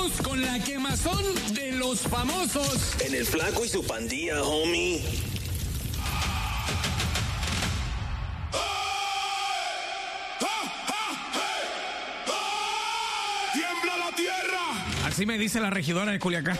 Vamos con la quemazón de los famosos. En el Flaco y su pandilla, homie. ¡Tiembla la tierra! Así me dice la regidora de Culiacán.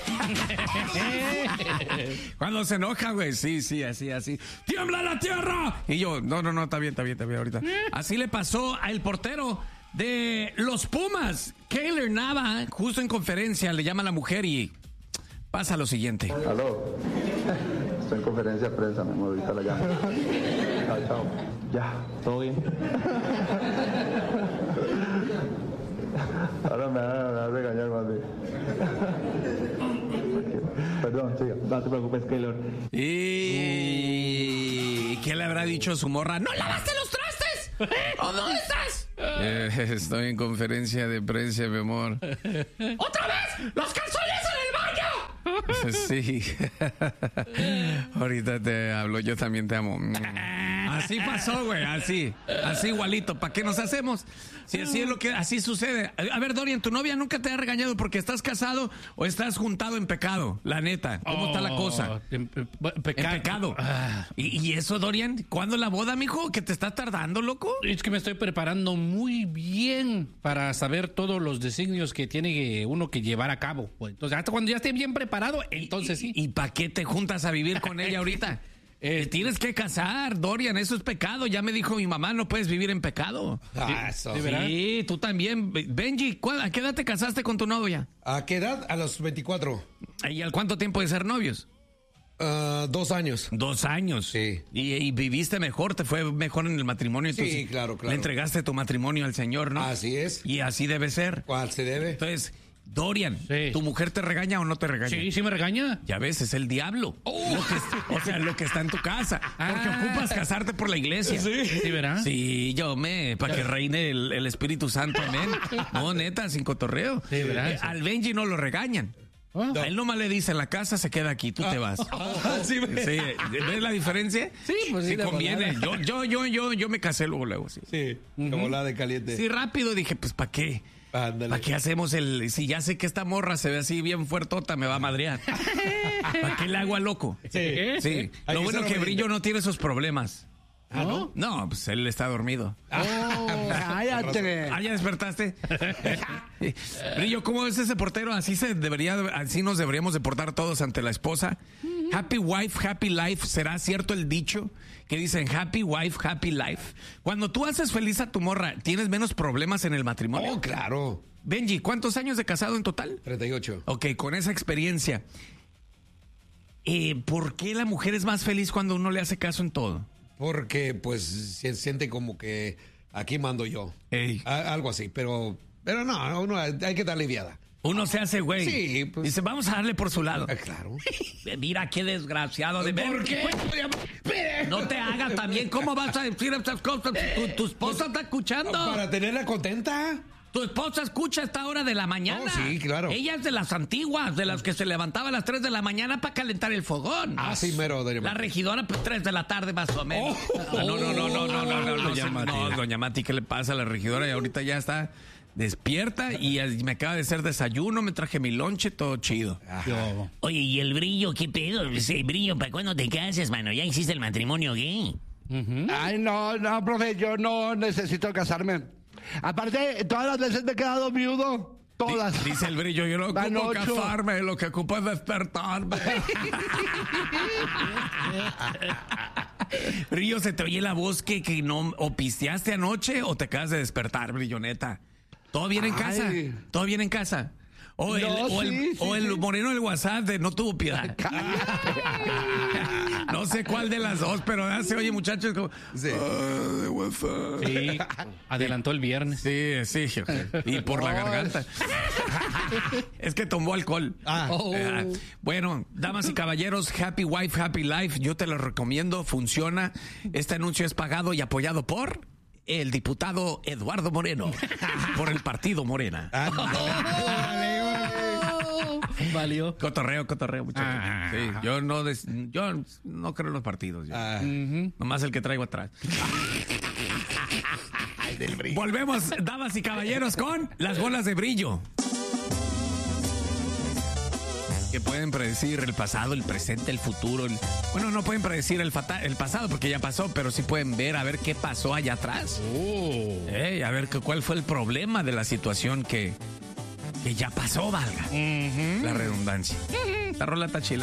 Cuando se enoja, güey. Sí, así. ¡Tiembla la tierra! Y yo, no, está bien ahorita. Así le pasó al portero de los Pumas, Keylor Nava, justo en conferencia, le llama a la mujer y pasa lo siguiente. Aló, estoy en conferencia de prensa, mi amor, ahorita la llamo. Chao. Ya, todo bien. Ahora me va a regañar más bien. Perdón, sí, no te preocupes, Keylor. ¿Y qué le habrá dicho su morra? ¡No lavaste los trastes! ¿O dónde estás? Estoy en conferencia de prensa, mi amor. ¡Otra vez! ¡Los calzones en el baño! Sí. Ahorita te hablo, yo también te amo. Así pasó, güey, así igualito. ¿Para qué nos hacemos? Si así es así sucede. A ver, Dorian, ¿tu novia nunca te ha regañado porque estás casado o estás juntado en pecado? La neta, ¿cómo está la cosa? En pecado. ¿Y eso, Dorian? ¿Cuándo la boda, mijo? ¿Que te está tardando, loco? Es que me estoy preparando muy bien para saber todos los designios que tiene uno que llevar a cabo. Entonces, hasta cuando ya esté bien preparado, entonces sí. ¿Y para qué te juntas a vivir con ella ahorita? Tienes que casar, Dorian, eso es pecado. Ya me dijo mi mamá, no puedes vivir en pecado. Sí, tú también. Benji, ¿a qué edad te casaste con tu novia? ¿A qué edad? A los 24. ¿Y al cuánto tiempo de ser novios? 2 años. 2 años. Sí. ¿Y viviste mejor? ¿Te fue mejor en el matrimonio? Entonces, sí, claro. Le entregaste tu matrimonio al Señor, ¿no? Así es. Y así debe ser. ¿Cuál se debe? Entonces, Dorian, sí. ¿Tu mujer te regaña o no te regaña? Sí me regaña. Ya ves, es el diablo. Lo que está en tu casa. Porque ocupas casarte por la iglesia. Sí, ¿verdad? Sí, para que reine el Espíritu Santo, amén. No, neta, sin cotorreo. Sí, ¿verdad? Al Benji no lo regañan. A él nomás le dice, la casa se queda aquí, tú te vas. Sí, ¿Ves la diferencia? Sí, pues sí. Conviene. Yo me casé luego, sí. Sí, como la de caliente. Sí, rápido dije, pues, ¿para qué? Ándale. ¿Para qué hacemos si ya sé que esta morra se ve así bien fuertota, me va a madrear? ¿Para qué le hago a loco? Sí. Lo bueno que Brillo no tiene esos problemas. ¿Ah, no? No, pues él está dormido. Cállate. ¿Ya despertaste? Brillo, ¿cómo es ese portero? Así nos deberíamos de portar todos ante la esposa. Happy wife, happy life. ¿Será cierto el dicho que dicen happy wife, happy life? Cuando tú haces feliz a tu morra, ¿tienes menos problemas en el matrimonio? Oh, claro. Benji, ¿cuántos años de casado en total? 38. Ok, con esa experiencia, ¿por qué la mujer es más feliz cuando uno le hace caso en todo? Porque, pues, se siente como que aquí mando yo. Ey. Algo así, pero no, uno hay que darle viada. Uno se hace güey. Sí, pues. Dice, vamos a darle por su lado. Claro. Mira qué desgraciado de ver. ¿Por qué? No te haga también. ¿Cómo vas a decir estas cosas? Tu esposa está escuchando. Para tenerla contenta. Tu esposa escucha a esta hora de la mañana. Oh, sí, claro. Ella es de las antiguas, de las que se levantaba a las 3 de la mañana para calentar el fogón. Sí, mero. La regidora, pues 3 de la tarde más o menos. No, doña Mati, ¿qué le pasa a la regidora? Y ahorita ya está despierta y me acaba de hacer desayuno, me traje mi lonche, todo chido. Oye, ¿y el Brillo qué pedo? Ese Brillo, ¿para cuándo te casas, mano? ¿Ya hiciste el matrimonio gay? Ay, no, profe, yo no necesito casarme. Aparte, todas las veces me he quedado viudo. Todas. Dice el Brillo, yo no ocupo casarme, lo que ocupo es despertarme. Brillo, ¿se te oye la voz que no o pisteaste anoche o te acabas de despertar, Brillo, neta? ¿Todo bien en casa? ¿Todo bien en casa? O el moreno del WhatsApp de no tuvo piedad. No sé cuál de las dos, pero hace, oye, muchachos, como... Sí. de WhatsApp. Sí, adelantó el viernes. Sí. Y por la garganta. Es que tomó alcohol. Bueno, damas y caballeros, Happy Wife, Happy Life, yo te lo recomiendo, funciona. Este anuncio es pagado y apoyado por el diputado Eduardo Moreno, por el partido Morena. Valió. Cotorreo, muchachos. Sí, yo no creo en los partidos. Nomás el que traigo atrás. Volvemos, damas y caballeros, con las bolas de brillo. que pueden predecir el pasado, el presente, el futuro. Bueno, no pueden predecir el pasado porque ya pasó, pero sí pueden ver a ver qué pasó allá atrás. A ver cuál fue el problema de la situación que ya pasó, valga la redundancia. La rola está chila.